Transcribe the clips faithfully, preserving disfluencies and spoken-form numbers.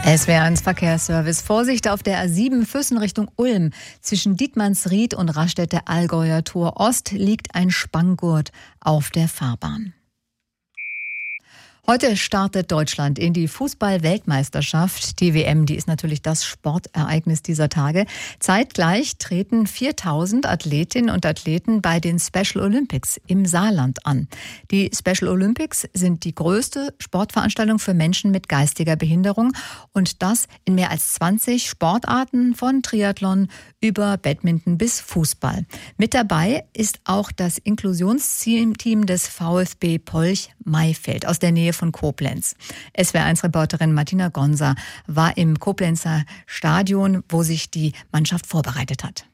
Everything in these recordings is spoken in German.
S W R eins Verkehrsservice. Vorsicht auf der A sieben Füssen Richtung Ulm. Zwischen Dietmannsried und Raststätte Allgäuer Tor Ost liegt ein Spanngurt auf der Fahrbahn. Heute startet Deutschland in die Fußball-Weltmeisterschaft. Die W M, die ist natürlich das Sportereignis dieser Tage. Zeitgleich treten viertausend Athletinnen und Athleten bei den Special Olympics im Saarland an. Die Special Olympics sind die größte Sportveranstaltung für Menschen mit geistiger Behinderung und das in mehr als zwanzig Sportarten, von Triathlon über Badminton bis Fußball. Mit dabei ist auch das Inklusionsteam des VfB Polch-Maifeld aus der Nähe von Koblenz. S W R eins Reporterin Martina Gonza war im Koblenzer Stadion, wo sich die Mannschaft vorbereitet hat.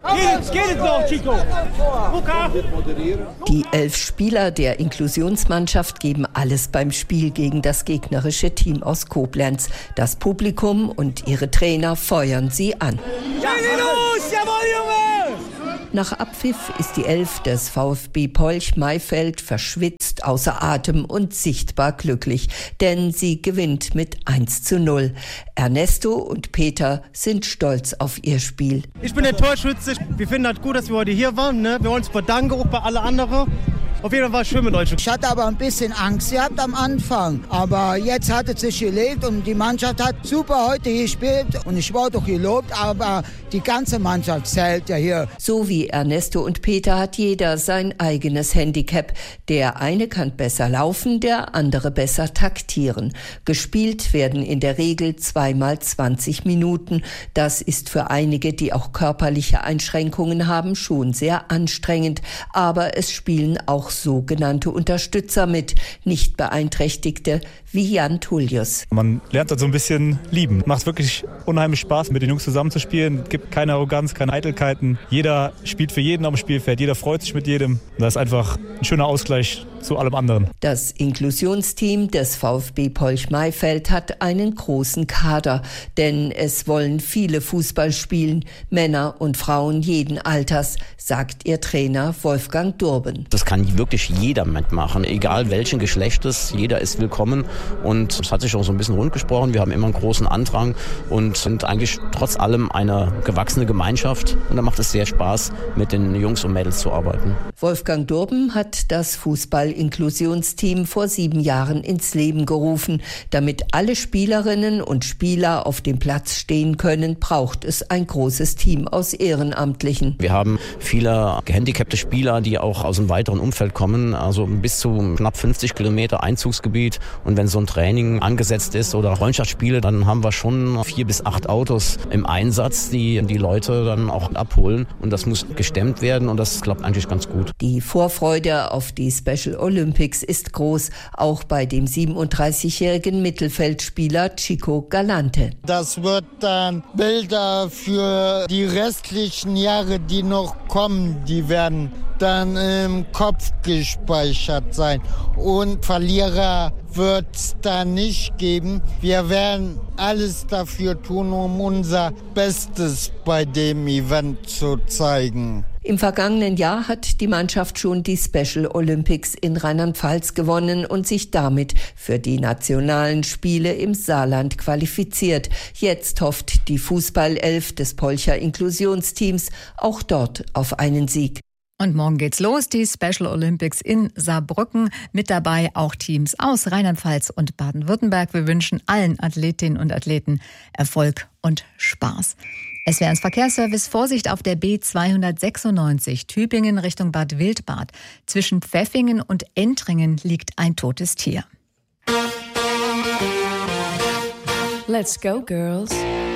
Die elf Spieler der Inklusionsmannschaft geben alles beim Spiel gegen das gegnerische Team aus Koblenz. Das Publikum und ihre Trainer feuern sie an. Nach Abpfiff ist die Elf des VfB Polch-Maifeld verschwitzt, außer Atem und sichtbar glücklich, denn sie gewinnt mit eins zu null. Ernesto und Peter sind stolz auf ihr Spiel. Ich bin der Torschütze. Wir finden es gut, dass wir heute hier waren. Ne? Wir wollen uns bedanken, auch bei allen anderen. Auf jeden Fall war es schön mit euch. Ich hatte aber ein bisschen Angst gehabt am Anfang. Aber jetzt hat es sich gelegt und die Mannschaft hat super heute gespielt. Und ich wurde auch gelobt, aber die ganze Mannschaft zählt ja hier. So wie Ernesto und Peter hat jeder sein eigenes Handicap. Der eine kann besser laufen, der andere besser taktieren. Gespielt werden in der Regel zweimal zwanzig Minuten. Das ist für einige, die auch körperliche Einschränkungen haben, schon sehr anstrengend. Aber es spielen auch sogenannte Unterstützer mit, nicht Beeinträchtigte wie Jan Tullius. Man lernt das so ein bisschen lieben. Macht wirklich unheimlich Spaß, mit den Jungs zusammenzuspielen. Gibt keine Arroganz, keine Eitelkeiten. Jeder spielt für jeden auf dem Spielfeld. Jeder freut sich mit jedem. Das ist einfach ein schöner Ausgleich zu allem anderen. Das Inklusionsteam des VfB Polch-Maifeld hat einen großen Kader, denn es wollen viele Fußball spielen, Männer und Frauen jeden Alters, sagt ihr Trainer Wolfgang Durben. Das kann wirklich jeder mitmachen, egal welchen Geschlechtes, jeder ist willkommen und es hat sich auch so ein bisschen rund gesprochen. Wir haben immer einen großen Andrang und sind eigentlich trotz allem eine gewachsene Gemeinschaft und da macht es sehr Spaß, mit den Jungs und Mädels zu arbeiten. Wolfgang Durben hat das Fußball-Inklusionsteam vor sieben Jahren ins Leben gerufen. Damit alle Spielerinnen und Spieler auf dem Platz stehen können, braucht es ein großes Team aus Ehrenamtlichen. Wir haben viele gehandicapte Spieler, die auch aus dem weiteren Umfeld kommen, also bis zu knapp fünfzig Kilometer Einzugsgebiet. Und wenn so ein Training angesetzt ist oder Freundschaftsspiele, dann haben wir schon vier bis acht Autos im Einsatz, die die Leute dann auch abholen. Und das muss gestemmt werden und das klappt eigentlich ganz gut. Die Vorfreude auf die Special Olympics ist groß, auch bei dem siebenunddreißigjährigen Mittelfeldspieler Chico Galante. Das wird dann Bilder für die restlichen Jahre, die noch kommen, die werden dann im Kopf gespeichert sein. Und Verlierer wird es da nicht geben. Wir werden alles dafür tun, um unser Bestes bei dem Event zu zeigen. Im vergangenen Jahr hat die Mannschaft schon die Special Olympics in Rheinland-Pfalz gewonnen und sich damit für die nationalen Spiele im Saarland qualifiziert. Jetzt hofft die Fußballelf des Polcher Inklusionsteams auch dort auf einen Sieg. Und morgen geht's los, die Special Olympics in Saarbrücken. Mit dabei auch Teams aus Rheinland-Pfalz und Baden-Württemberg. Wir wünschen allen Athletinnen und Athleten Erfolg und Spaß. S W R eins Verkehrsservice, Vorsicht auf der B zweihundertsechsundneunzig, Tübingen Richtung Bad Wildbad. Zwischen Pfäffingen und Entringen liegt ein totes Tier. Let's go, girls.